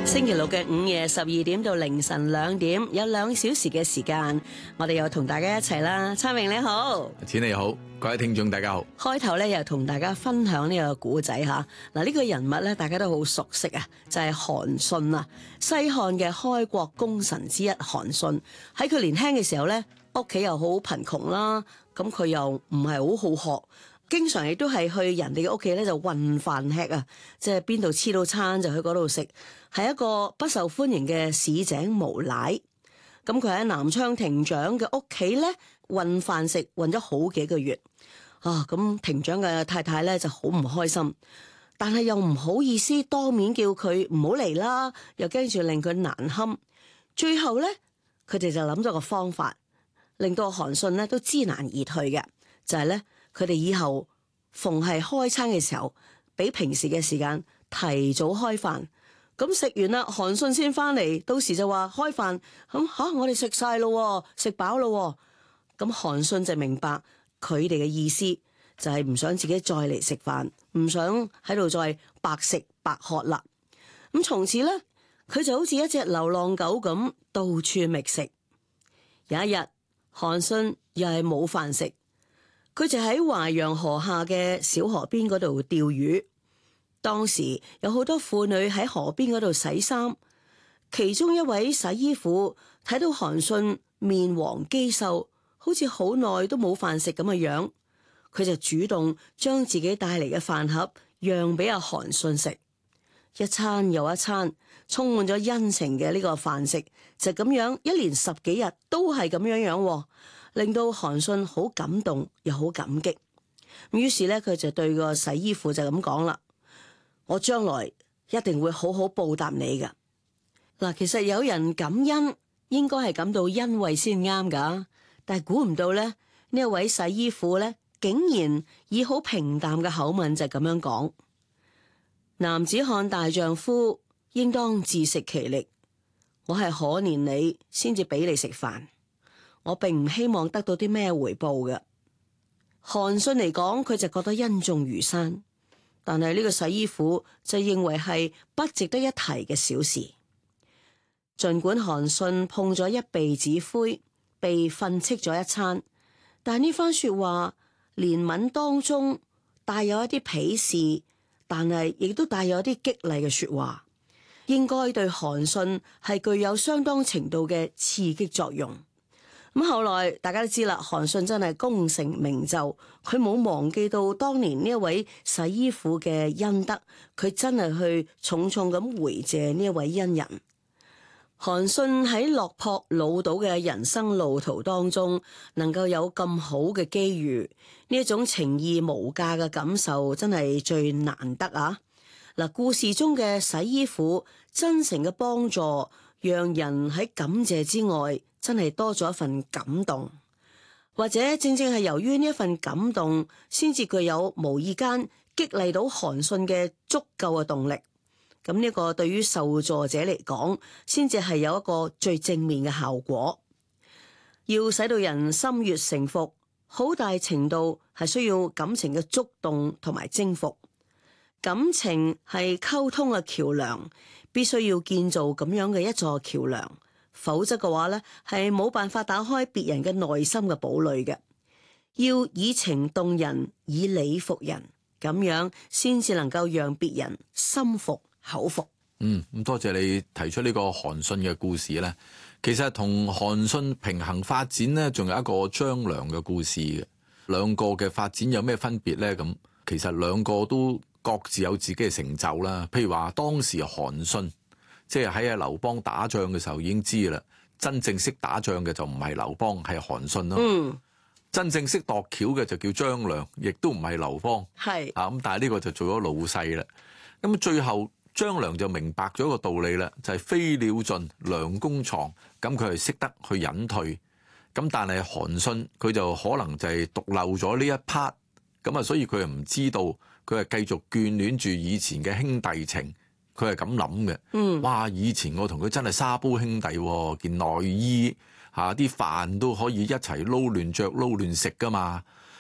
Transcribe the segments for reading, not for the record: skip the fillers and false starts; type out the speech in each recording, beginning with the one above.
星期六嘅午夜12點到凌晨2點，有2小時嘅時間，我哋又同大家一齊啦。燦榮你好， 錢你好，各位聽眾大家好。 開頭咧又同大家分享呢個古仔吓。嗱，呢個人物咧大家都好熟悉啊，就係韓信啊，西漢嘅開國功臣之一。韓信喺佢年輕嘅時候咧，屋企又好貧窮啦，咁佢又唔係好好學。經常亦都係去人哋嘅屋企咧就混飯吃啊，即係邊度黐到餐就去嗰度食，係一個不受歡迎嘅市井無賴。咁佢喺南昌亭長嘅屋企咧混飯食，混咗好幾個月啊！咁亭長嘅太太咧就好唔開心，但係又唔好意思當面叫佢唔好嚟啦，又驚住令佢難堪。最後咧，佢哋就諗咗個方法，令到韓信咧都知難而退嘅，就係咧。佢哋以後逢係開餐嘅時候，比平時嘅時間提早開飯。咁食完啦，韓信先翻嚟，到時就話開飯。咁我哋食晒咯，食飽咯。咁韓信就明白佢哋嘅意思，就係唔想自己再嚟食飯，唔想喺度再白食白喝啦。咁從此咧，佢就好似一隻流浪狗咁，到處覓食。有一日，韓信又係冇飯食。佢就喺淮陽河下嘅小河邊嗰度釣魚。當時有好多婦女喺河邊嗰度洗衫，其中一位洗衣婦睇到韓信面黃肌瘦，好似好耐都冇飯食咁嘅樣，佢就主動將自己帶嚟嘅飯盒讓俾阿韓信食。一餐又一餐，充滿咗恩情嘅呢個飯食，就咁樣一連10幾日都係咁樣，令到韓信好感動又好感激。於是咧，佢就對個洗衣婦就咁講啦：我將來一定會好好報答你噶。嗱，其實有人感恩應該係感到欣慰先啱噶，但係估唔到咧，呢一位洗衣婦咧，竟然以好平淡嘅口吻就咁樣講：男子漢大丈夫，應當自食其力。我係可憐你先至俾你食飯，我並唔希望得到啲咩回報嘅。韓信嚟講，佢就覺得恩重如山，但係呢個洗衣婦就認為係不值得一提嘅小事。盡管韓信碰咗一鼻子灰，被訓斥咗一餐，但呢番說話憐憫當中帶有一啲鄙視，但係亦都帶有一啲激勵嘅說話，應該對韓信係具有相當程度嘅刺激作用。咁後來大家都知啦，韓信真係功成名就，佢冇忘記到當年呢一位洗衣婦嘅恩德，佢真係去重重咁回謝呢一位恩人。韓信喺落魄潦倒嘅人生路途當中，能夠有咁好嘅機遇，呢一種情義無價嘅感受真係最難得啊！嗱，故事中嘅洗衣婦真誠嘅幫助，讓人喺感謝之外，真係多咗一份感動。或者正正係由於呢一份感動，先至具有無意間激勵到韓信嘅足夠嘅動力。咁呢個對於受助者嚟講，先至係有一個最正面嘅效果。要使到人心悅誠服，好大程度係需要感情嘅觸動同埋征服。感情係溝通嘅橋樑，必須要建造咁樣嘅一座橋樑，否則嘅話呢，係冇辦法打開別人嘅內心嘅堡壘嘅。要以情動人，以理服人，咁樣先至能夠讓別人心服口服。 咁多謝你提出呢個韓信嘅故事咧。其實同韓信平衡發展呢，仲有一個張良嘅故事嘅。兩個嘅發展有咩分別呢？咁其實兩個都各自有自己嘅成就啦。譬如話當時韓信即係喺阿劉邦打仗嘅時候已經知啦，真正識打仗嘅就唔係劉邦，係韓信咯。真正識度橋嘅就叫張良，亦都唔係劉邦。係咁，但係呢個就做咗老細啦。咁最後張良就明白咗一個道理啦，就係飛鳥盡，良弓藏。咁佢係識得去隱退。咁但係韓信佢就可能就係獨漏咗呢一 part。咁啊，所以佢又唔知道，佢係繼續眷戀住以前嘅兄弟情。佢係咁諗嘅。哇！以前我同佢真係沙煲兄弟喎，件內衣啲飯都可以一齊撈亂着撈亂食噶嘛。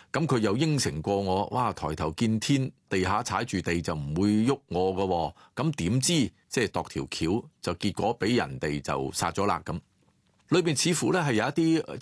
咁佢又應承過我，哇！抬頭見天，地下踩住地就唔會喐我㗎喎。咁點知即係度條橋，就結果俾人哋就殺咗啦咁。裏邊似乎咧係有一啲